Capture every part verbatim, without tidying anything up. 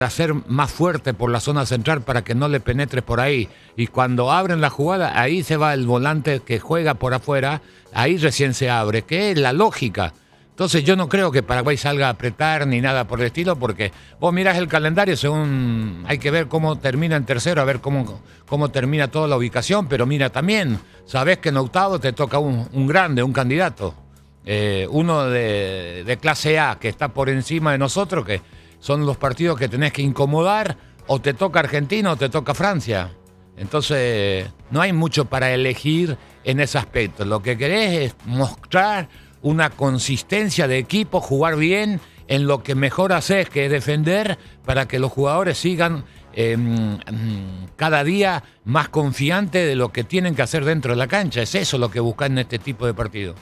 hacer más fuerte por la zona central para que no le penetres por ahí. Y cuando abren la jugada, ahí se va el volante que juega por afuera, ahí recién se abre, que es la lógica. Entonces yo no creo que Paraguay salga a apretar ni nada por el estilo, porque vos mirás el calendario, según hay que ver cómo termina en tercero, a ver cómo, cómo termina toda la ubicación, pero mira también, sabés que en octavo te toca un, un grande, un candidato, eh, uno de, de clase A que está por encima de nosotros, que son los partidos que tenés que incomodar, o te toca Argentina o te toca Francia. Entonces, no hay mucho para elegir en ese aspecto. Lo que querés es mostrar una consistencia de equipo, jugar bien en lo que mejor haces, que es defender, para que los jugadores sigan eh, cada día más confiantes de lo que tienen que hacer dentro de la cancha. Es eso lo que buscan en este tipo de partidos.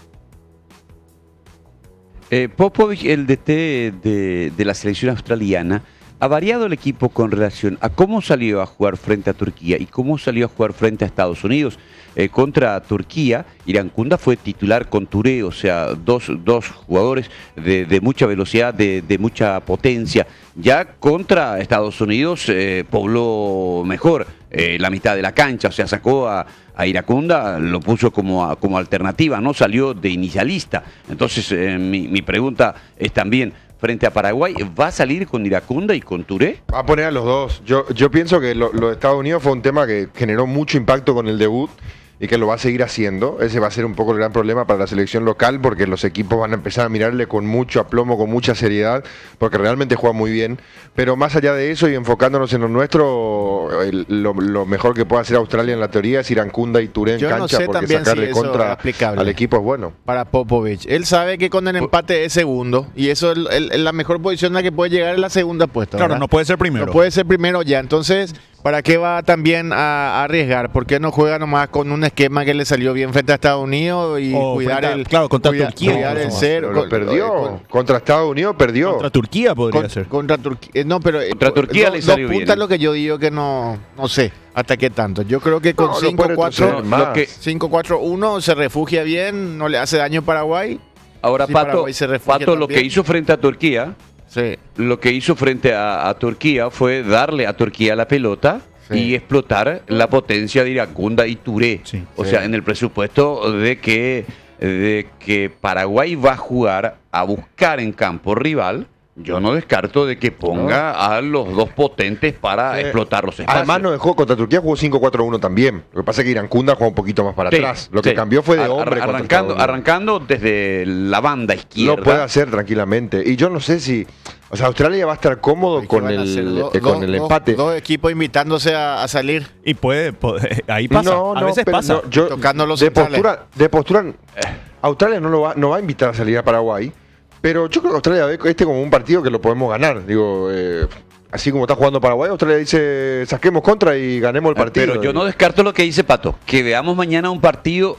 Eh, Popovich, el D T de, de la selección australiana, ha variado el equipo con relación a cómo salió a jugar frente a Turquía y cómo salió a jugar frente a Estados Unidos. Eh, contra Turquía, Irankunda fue titular con Touré, o sea, dos, dos jugadores de, de mucha velocidad, de, de mucha potencia. Ya contra Estados Unidos eh, pobló mejor eh, la mitad de la cancha, o sea, sacó a, a Irankunda, lo puso como, a, como alternativa, no salió de inicialista. Entonces, eh, mi, mi pregunta es también, frente a Paraguay, ¿va a salir con Irankunda y con Touré? Va a poner a los dos. Yo, yo pienso que lo, lo de Estados Unidos fue un tema que generó mucho impacto con el debut y que lo va a seguir haciendo. Ese va a ser un poco el gran problema para la selección local, porque los equipos van a empezar a mirarle con mucho aplomo, con mucha seriedad, porque realmente juega muy bien. Pero más allá de eso y enfocándonos en lo nuestro, el, lo, lo mejor que puede hacer Australia en la teoría es Irankunda y Touré en Yo cancha, no sé porque también sacarle si eso contra es aplicable al equipo es bueno. para Popovich. Él sabe que con el empate es segundo, y eso es el- el- la mejor posición a la que puede llegar en la segunda puesta. Claro, ¿verdad? no puede ser primero. No puede ser primero ya. Entonces, ¿para qué va también a, a arriesgar? ¿Por qué no juega nomás con un esquema que le salió bien frente a Estados Unidos y O cuidar frente a- el claro, contra cuida- Turquía, cuidar el incluso. cero? Pero lo con- perdió. con- Contra Estados Unidos perdió. Contra Turquía podría con- ser. Contra Turquía. No, pero eh, Contra Turquía do- le dos salió puntas bien. lo que yo digo que no, no sé hasta qué tanto. Yo creo que con No, no cinco puede cuatro retroceder más. Lo que- cinco cuatro uno se refugia bien, no le hace daño a Paraguay. Ahora, Sí, Pato, Paraguay se refugia Pato lo también. que hizo frente a Turquía, Sí. lo que hizo frente a, a Turquía fue darle a Turquía la pelota Sí. y explotar la potencia de Irankunda y Touré. Sí. o Sí. sea, en el presupuesto de que, de que Paraguay va a jugar a buscar en campo rival, yo no descarto de que ponga a los dos potentes para Sí. explotar los espacios. Además no dejó, contra Turquía jugó cinco cuatro uno también. Lo que pasa es que Irankunda jugó un poquito más para Sí, atrás. Lo que sí. cambió fue de Ar- hombre. contra arrancando, Estados Unidos. arrancando desde la banda izquierda. Lo puede hacer tranquilamente. Y yo no sé si... O sea, Australia va a estar cómodo ¿Qué con van a hacer? el, Do- eh, con dos- el dos- empate. Dos equipos invitándose a, a salir. Y puede, puede- ahí pasa. No, a no, veces pero pasa. no, yo- Tocando los de centrales. postura, de postura, eh, Australia no lo va, no va a invitar a salir a Paraguay, pero yo creo que Australia ve este como un partido que lo podemos ganar. Digo, eh, así como está jugando Paraguay, Australia dice saquemos contra y ganemos el partido. Pero yo no descarto lo que dice Pato, que veamos mañana un partido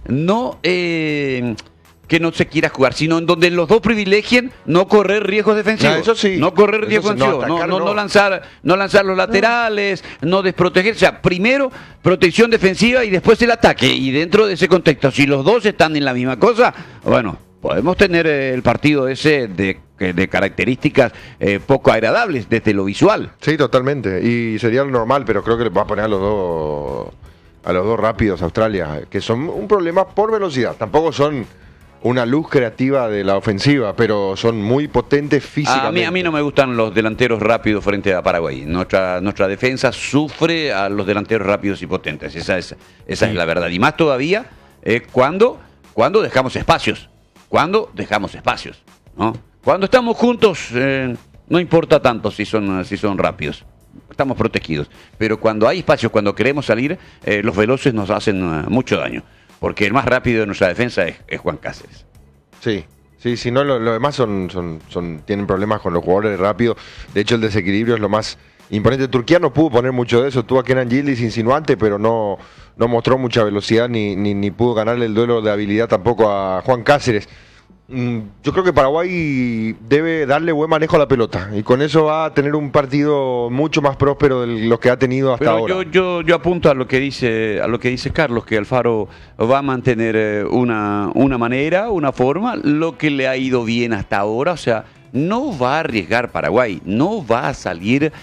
no eh, que no se quiera jugar, sino en donde los dos privilegien no correr riesgos defensivos. Ah, eso sí. No correr Eso riesgos sí, no, defensivos, no, atacar no, no. no lanzar, no lanzar los laterales, no desproteger. O sea, primero protección defensiva y después el ataque. Y dentro de ese contexto, si los dos están en la misma cosa, bueno, podemos tener eh, el partido ese de, de características eh, poco agradables desde lo visual. Sí, totalmente. Y sería lo normal, pero creo que le va a poner a los dos a los dos rápidos Australia, que son un problema por velocidad. Tampoco son una luz creativa de la ofensiva, pero son muy potentes físicamente. A mí, a mí no me gustan los delanteros rápidos frente a Paraguay. Nuestra, nuestra defensa sufre a los delanteros rápidos y potentes. Esa es, esa es la verdad. Y más todavía eh, cuando, cuando dejamos espacios. Cuando dejamos espacios, ¿no? Cuando estamos juntos, eh, no importa tanto si son, si son rápidos. Estamos protegidos. Pero cuando hay espacios, cuando queremos salir, eh, los veloces nos hacen uh, mucho daño. Porque el más rápido de nuestra defensa es, es Juan Cáceres. Sí, sí, si no, lo, lo demás son, son, son, tienen problemas con los jugadores rápidos. De hecho, el desequilibrio es lo más imponente. Turquía no pudo poner mucho de eso. Tuvo a Kenan Yildiz insinuante, pero no, no mostró mucha velocidad ni, ni, ni pudo ganarle el duelo de habilidad tampoco a Juan Cáceres. Mm, Yo creo que Paraguay debe darle buen manejo a la pelota y con eso va a tener un partido mucho más próspero de lo que ha tenido hasta Pero ahora. yo, yo, yo apunto a lo que dice, a lo que dice Carlos, que Alfaro va a mantener eh, una, una manera, una forma, lo que le ha ido bien hasta ahora, o sea, no va a arriesgar Paraguay, no va a salir